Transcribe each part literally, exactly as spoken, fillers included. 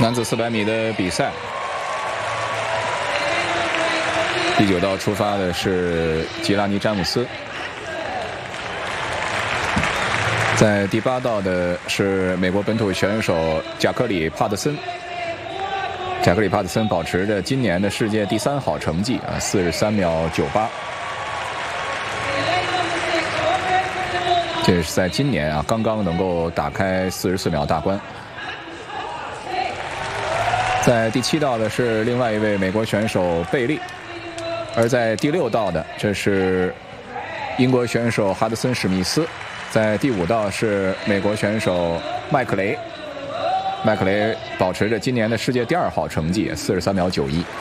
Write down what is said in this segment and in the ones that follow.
男子四百米的比赛，第九道出发的是吉拉尼·詹姆斯，在第八道的是美国本土选手贾克里·帕特森。贾克里·帕特森保持着今年的世界第三好成绩啊，四十三秒九八。这是在今年啊，刚刚能够打开四十四秒大关。在第七道的是另外一位美国选手贝利，而在第六道的这是英国选手哈德森·史密斯，在第五道是美国选手麦克雷。麦克雷保持着今年的世界第二好成绩，四十三秒九一。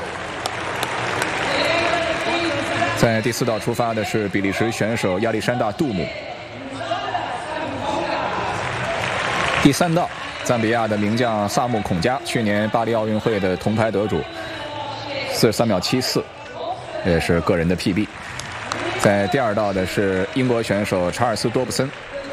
在第四道出发的是比利时选手亚历山大·杜姆。第三道，赞比亚的名将萨姆·孔加，去年巴黎奥运会的铜牌得主，四十三秒七四，也是个人的 P B。在第二道的是英国选手查尔斯·多布森。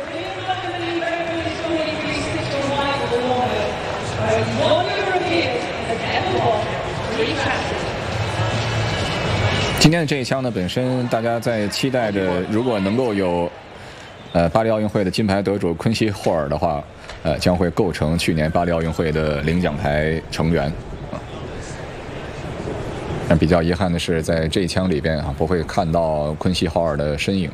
今天的这一枪呢，本身大家在期待着，如果能够有呃巴黎奥运会的金牌得主昆西霍尔的话，呃将会构成去年巴黎奥运会的领奖台成员。但比较遗憾的是，在这一枪里边啊，不会看到昆西霍尔的身影。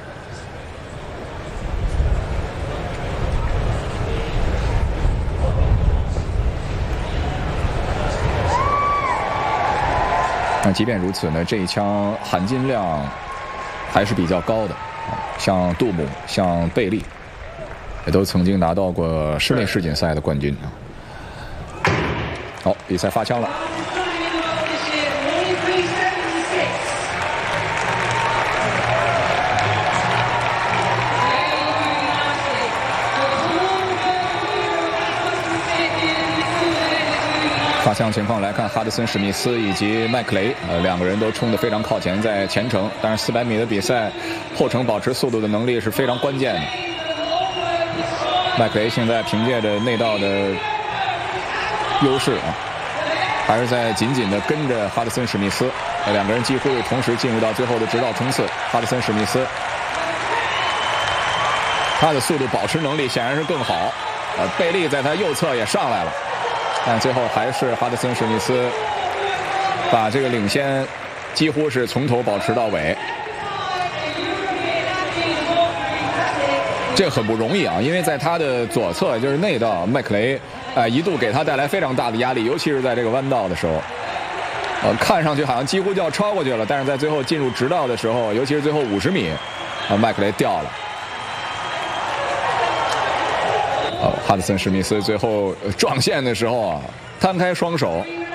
那即便如此呢，这一枪含金量还是比较高的。像杜姆、像贝利，也都曾经拿到过室内世锦赛的冠军啊。好，比赛发枪了。发枪情况来看，哈德森·史密斯以及麦克雷，呃，两个人都冲得非常靠前，在前程。但是四百米的比赛，后程保持速度的能力是非常关键的。麦克雷现在凭借着内道的优势啊，还是在紧紧地跟着哈德森·史密斯，呃，两个人几乎是同时进入到最后的直道冲刺。哈德森·史密斯，他的速度保持能力显然是更好。呃，贝利在他右侧也上来了。但最后还是哈德森·史密斯把这个领先几乎是从头保持到尾，这很不容易啊！因为在他的左侧，也就是内道，麦克雷呃一度给他带来非常大的压力，尤其是在这个弯道的时候，呃，看上去好像几乎就要超过去了，但是在最后进入直道的时候，尤其是最后五十米，啊，麦克雷掉了。哦，哈德森·史密斯最后撞线的时候啊，摊开双手，